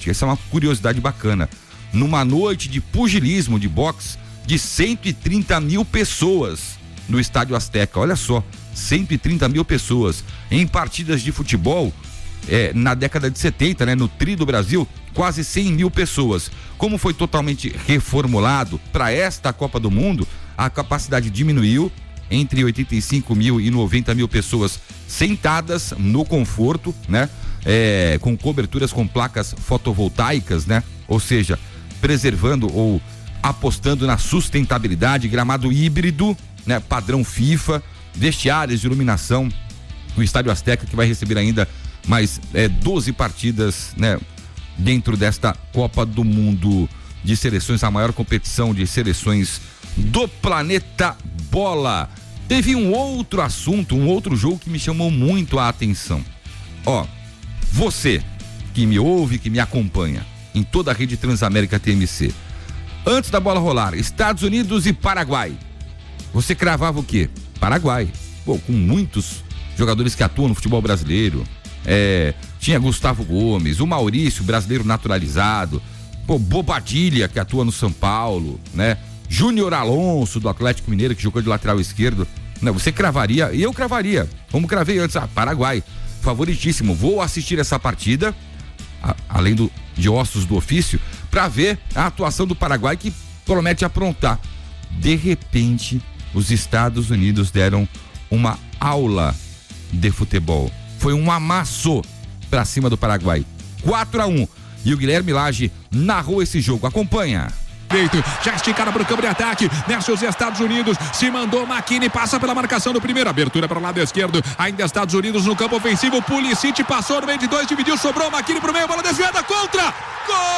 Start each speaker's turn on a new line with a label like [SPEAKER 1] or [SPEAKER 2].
[SPEAKER 1] gente, essa é uma curiosidade bacana, numa noite de pugilismo, de boxe, de 130 mil pessoas no Estádio Azteca. Olha só, 130 mil pessoas em partidas de futebol. Na década de 70, né, no Tri do Brasil, quase 100 mil pessoas. Como foi totalmente reformulado para esta Copa do Mundo, a capacidade diminuiu entre 85 mil e 90 mil pessoas sentadas no conforto, né? Com coberturas com placas fotovoltaicas, né? Ou seja, preservando ou apostando na sustentabilidade, gramado híbrido, né? Padrão FIFA, vestiários de iluminação. O Estádio Azteca, que vai receber ainda mais 12 partidas, né, dentro desta Copa do Mundo de Seleções, a maior competição de seleções do planeta bola. Teve um outro assunto, um outro jogo que me chamou muito a atenção. Você que me ouve, que me acompanha em toda a rede Transamérica TMC, antes da bola rolar, Estados Unidos e Paraguai, você cravava o quê? Paraguai. Com muitos jogadores que atuam no futebol brasileiro. Tinha Gustavo Gomes, o Maurício, brasileiro naturalizado, Bobadilha, que atua no São Paulo, né? Júnior Alonso, do Atlético Mineiro, que jogou de lateral esquerdo. Né? Você cravaria, e eu cravaria, como cravei antes, Paraguai, favoritíssimo. Vou assistir essa partida, além de ossos do ofício, para ver a atuação do Paraguai, que promete aprontar. De repente, os Estados Unidos deram uma aula de futebol. Foi um amasso pra cima do Paraguai. 4-1. E o Guilherme Lage narrou esse jogo. Acompanha.
[SPEAKER 2] Já esticada para o campo de ataque, desce os Estados Unidos, se mandou McKinney, passa pela marcação do primeiro, abertura para o lado esquerdo, ainda Estados Unidos no campo ofensivo, Pulisic passou no meio de dois, dividiu, sobrou McKinney para o meio, bola desviada, contra, gol!